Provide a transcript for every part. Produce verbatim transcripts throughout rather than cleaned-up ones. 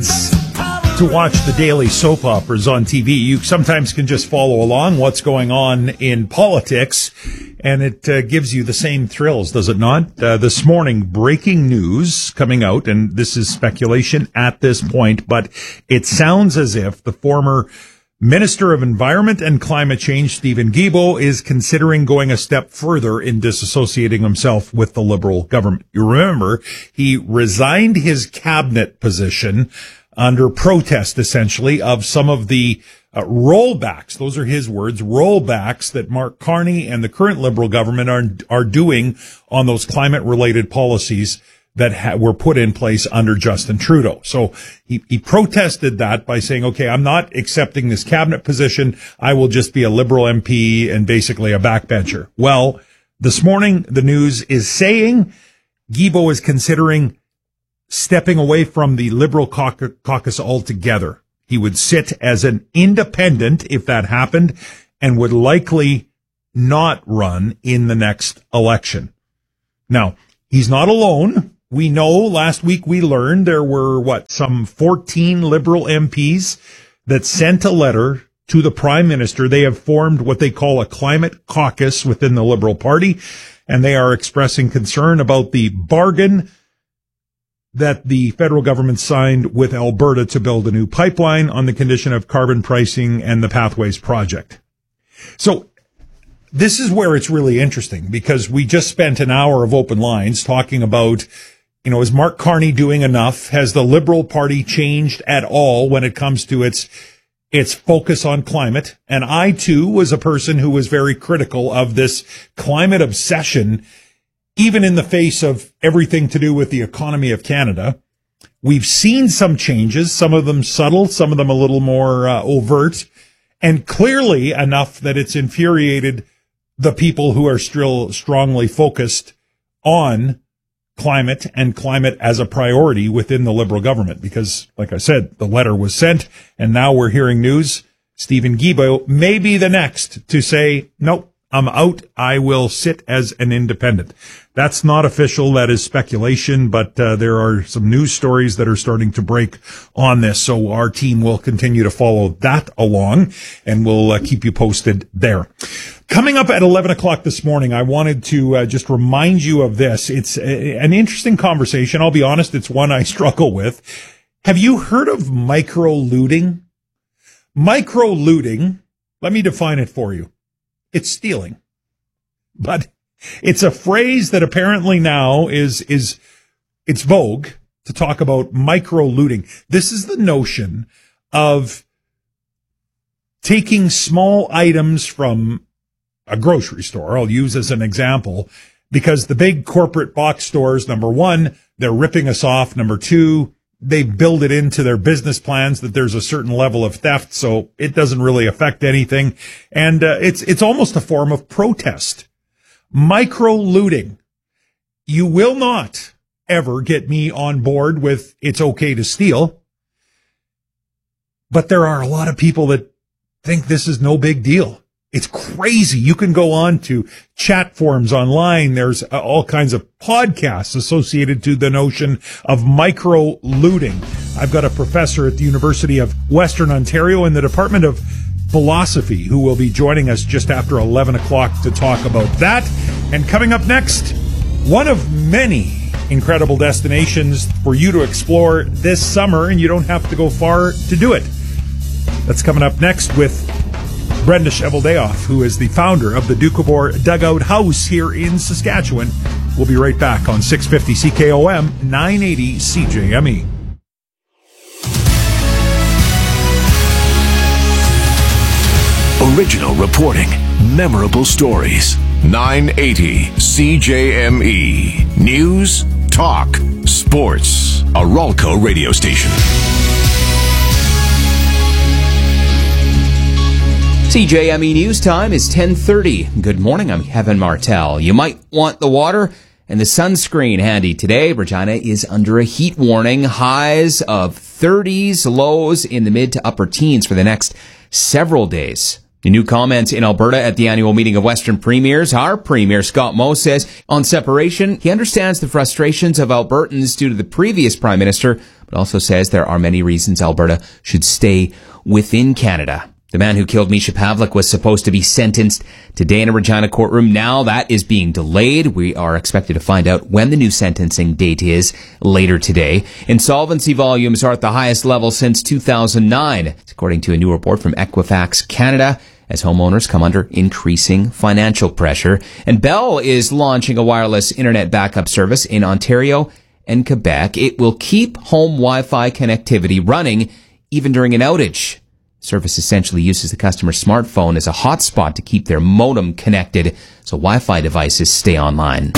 To watch the daily soap operas on T V, you sometimes can just follow along what's going on in politics, and it uh, gives you the same thrills, does it not? Uh, this morning, breaking news coming out, and this is speculation at this point, but it sounds as if the former Minister of Environment and Climate Change, Steven Guilbeault, is considering going a step further in disassociating himself with the Liberal government. You remember, he resigned his cabinet position under protest, essentially, of some of the uh, rollbacks. Those are his words, rollbacks that Mark Carney and the current Liberal government are are doing on those climate-related policies that ha- were put in place under Justin Trudeau. So he, he protested that by saying, okay, I'm not accepting this cabinet position. I will just be a Liberal M P and basically a backbencher. Well, this morning, the news is saying Guilbeault is considering stepping away from the Liberal caucus, caucus altogether. He would sit as an independent if that happened and would likely not run in the next election. Now, he's not alone. We know last week we learned there were, what, some fourteen Liberal M Ps that sent a letter to the Prime Minister. They have formed what they call a climate caucus within the Liberal Party, and they are expressing concern about the bargain that the federal government signed with Alberta to build a new pipeline on the condition of carbon pricing and the Pathways project. So this is where it's really interesting, because we just spent an hour of open lines talking about, you know, is Mark Carney doing enough? Has the Liberal Party changed at all when it comes to its its focus on climate? And I, too, was a person who was very critical of this climate obsession, even in the face of everything to do with the economy of Canada. We've seen some changes, some of them subtle, some of them a little more uh, overt, and clearly enough that it's infuriated the people who are still strongly focused on climate and climate as a priority within the Liberal government. Because, like I said, the letter was sent, and now we're hearing news. Steven Guilbeault may be the next to say, nope, I'm out. I will sit as an independent. That's not official. That is speculation, but uh, there are some news stories that are starting to break on this. So our team will continue to follow that along, and we'll uh, keep you posted there. Coming up at eleven o'clock this morning, I wanted to uh, just remind you of this. It's a, an interesting conversation. I'll be honest, it's one I struggle with. Have you heard of micro-looting? Micro-looting, let me define it for you. It's stealing. But it's a phrase that apparently now is, is, it's vogue to talk about micro-looting. This is the notion of taking small items from a grocery store, I'll use as an example, because the big corporate box stores, number one, they're ripping us off. Number two, they build it into their business plans that there's a certain level of theft, so it doesn't really affect anything. And uh, it's it's almost a form of protest. Micro-looting. You will not ever get me on board with it's okay to steal. But there are a lot of people that think this is no big deal. It's crazy. You can go on to chat forums online. There's uh, all kinds of podcasts associated to the notion of micro-looting. I've got a professor at the University of Western Ontario in the Department of Philosophy who will be joining us just after eleven o'clock to talk about that. And coming up next, one of many incredible destinations for you to explore this summer, and you don't have to go far to do it. That's coming up next with Brenda Cheveldayoff, who is the founder of the Doukhobor Dugout House here in Saskatchewan. We'll be right back on six fifty C K O M, nine eighty C J M E. Original reporting, memorable stories. nine eighty C J M E. News, talk, sports. A Ralco radio station. C J M E News Time is ten thirty. Good morning, I'm Kevin Martell. You might want the water and the sunscreen handy today. Regina is under a heat warning. Highs of thirties, lows in the mid to upper teens for the next several days. The new comments in Alberta at the annual meeting of Western Premiers. Our Premier, Scott Moe, says on separation, he understands the frustrations of Albertans due to the previous Prime Minister, but also says there are many reasons Alberta should stay within Canada. The man who killed Misha Pavlik was supposed to be sentenced today in a Regina courtroom. Now that is being delayed. We are expected to find out when the new sentencing date is later today. Insolvency volumes are at the highest level since two thousand nine. It's according to a new report from Equifax Canada, as homeowners come under increasing financial pressure. And Bell is launching a wireless internet backup service in Ontario and Quebec. It will keep home Wi-Fi connectivity running even during an outage. Service essentially uses the customer's smartphone as a hotspot to keep their modem connected so Wi-Fi devices stay online.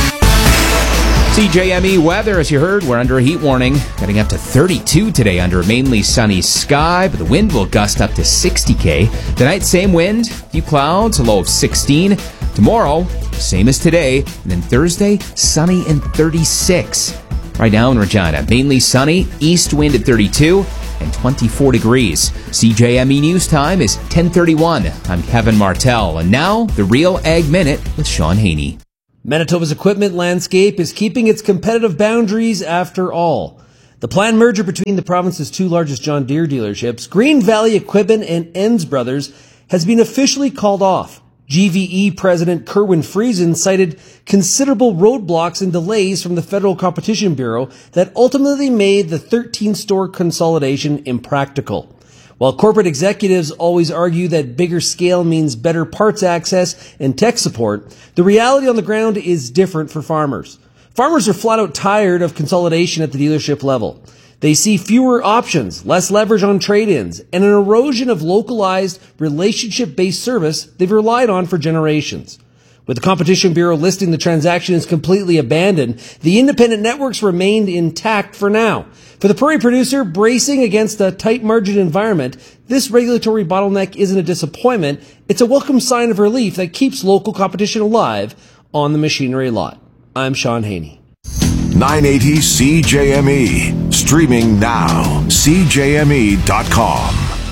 C J M E weather, as you heard, we're under a heat warning, getting up to thirty-two today under a mainly sunny sky, but the wind will gust up to sixty kays. Tonight, same wind, a few clouds, a low of sixteen. Tomorrow, same as today, and then Thursday, sunny and thirty-six. Right now in Regina, mainly sunny, east wind at thirty-two. And twenty-four degrees. C J M E News Time is ten thirty-one. I'm Kevin Martell, and now the Real Ag Minute with Sean Haney. Manitoba's equipment landscape is keeping its competitive boundaries after all. The planned merger between the province's two largest John Deere dealerships, Green Valley Equipment and Enns Brothers, has been officially called off. G V E President Kerwin Friesen cited considerable roadblocks and delays from the Federal Competition Bureau that ultimately made the thirteen-store consolidation impractical. While corporate executives always argue that bigger scale means better parts access and tech support, the reality on the ground is different for farmers. Farmers are flat out tired of consolidation at the dealership level. They see fewer options, less leverage on trade-ins, and an erosion of localized, relationship-based service they've relied on for generations. With the Competition Bureau listing the transaction as completely abandoned, the independent networks remained intact for now. For the prairie producer bracing against a tight margin environment, this regulatory bottleneck isn't a disappointment, it's a welcome sign of relief that keeps local competition alive on the machinery lot. I'm Sean Haney. nine eighty C J M E. Streaming now. C J M E dot com.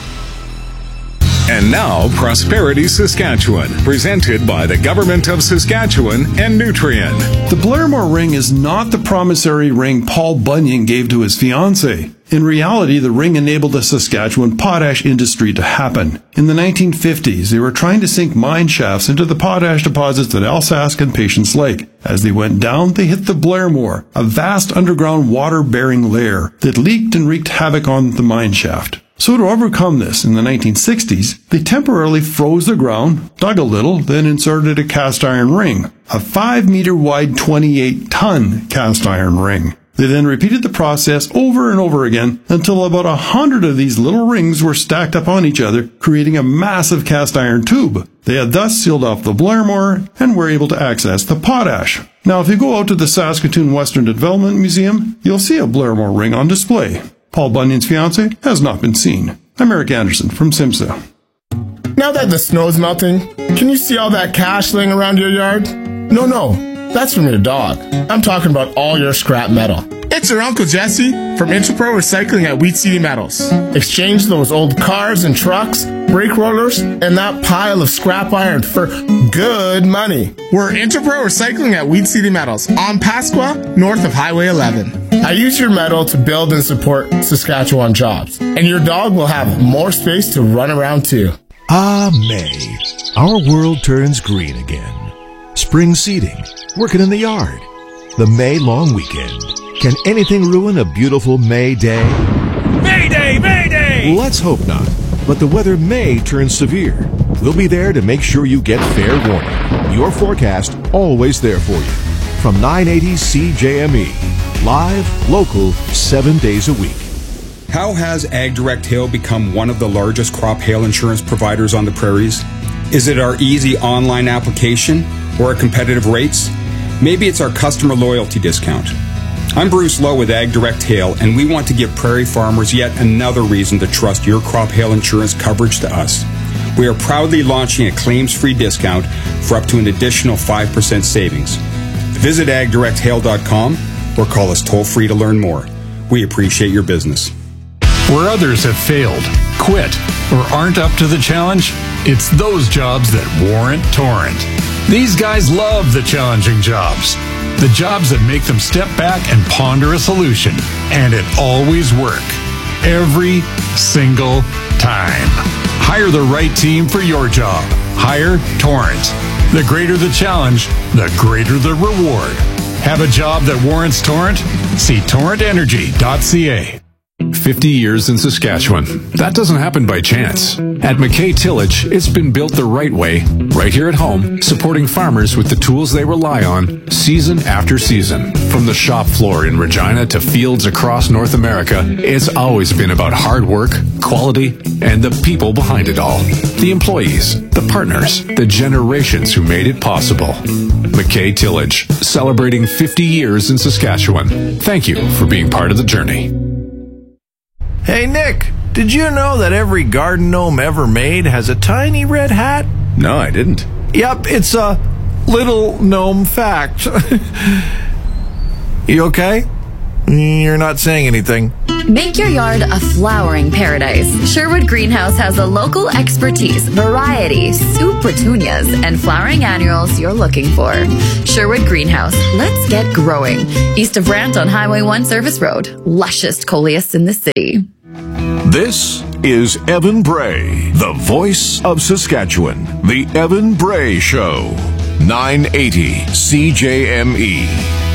And now, Prosperity Saskatchewan, presented by the Government of Saskatchewan and Nutrien. The Blairmore ring is not the promissory ring Paul Bunyan gave to his fiancée. In reality, the ring enabled the Saskatchewan potash industry to happen. In the nineteen fifties, they were trying to sink mine shafts into the potash deposits at Alsask and Patience Lake. As they went down, they hit the Blairmore, a vast underground water-bearing layer that leaked and wreaked havoc on the mine shaft. So to overcome this, in the nineteen sixties, they temporarily froze the ground, dug a little, then inserted a cast iron ring, a five meter wide twenty-eight ton cast iron ring. They then repeated the process over and over again until about a hundred of these little rings were stacked up on each other, creating a massive cast iron tube. They had thus sealed off the Blairmore and were able to access the potash. Now, if you go out to the Saskatoon Western Development Museum, you'll see a Blairmore ring on display. Paul Bunyan's fiancé has not been seen. I'm Eric Anderson from SIMSA. Now that the snow's melting, can you see all that cash laying around your yard? No, no, that's from your dog. I'm talking about all your scrap metal. It's your Uncle Jesse from Interpro Recycling at Wheat City Metals. Exchange those old cars and trucks, brake rollers, and that pile of scrap iron for good money. We're Interpro Recycling at Wheat City Metals on Pasqua, north of Highway eleven. I use your metal to build and support Saskatchewan jobs, and your dog will have more space to run around too. Ah, May. Our world turns green again. Spring seeding, working in the yard, the May long weekend. Can anything ruin a beautiful May day? May Day! May Day! Let's hope not. But the weather may turn severe. We'll be there to make sure you get fair warning. Your forecast always there for you. From nine eighty C J M E. Live, local, seven days a week. How has AgDirect Hail become one of the largest crop hail insurance providers on the prairies? Is it our easy online application or our competitive rates? Maybe it's our customer loyalty discount. I'm Bruce Lowe with AgDirect Hail, and we want to give prairie farmers yet another reason to trust your crop hail insurance coverage to us. We are proudly launching a claims-free discount for up to an additional five percent savings. Visit ag direct hail dot com or call us toll-free to learn more. We appreciate your business. Where others have failed, quit, or aren't up to the challenge, it's those jobs that warrant Torrent. These guys love the challenging jobs. The jobs that make them step back and ponder a solution. And it always works. Every single time. Hire the right team for your job. Hire Torrent. The greater the challenge, the greater the reward. Have a job that warrants Torrent? See torrent energy dot c a. fifty years in Saskatchewan. That doesn't happen by chance. At McKay Tillage, it's been built the right way, right here at home, supporting farmers with the tools they rely on season after season. From the shop floor in Regina to fields across North America, it's always been about hard work, quality, and the people behind it all. The employees, the partners, the generations who made it possible. McKay Tillage, celebrating fifty years in Saskatchewan. Thank you for being part of the journey. Hey Nick, did you know that every garden gnome ever made has a tiny red hat? No, I didn't. Yep, it's a little gnome fact. You okay? You're not saying anything. Make your yard a flowering paradise. Sherwood Greenhouse has the local expertise, variety, soup petunias, and flowering annuals you're looking for. Sherwood Greenhouse, let's get growing. East of Brant on Highway one Service Road. Lushest coleus in the city. This is Evan Bray, the voice of Saskatchewan. The Evan Bray Show. nine eighty C J M E.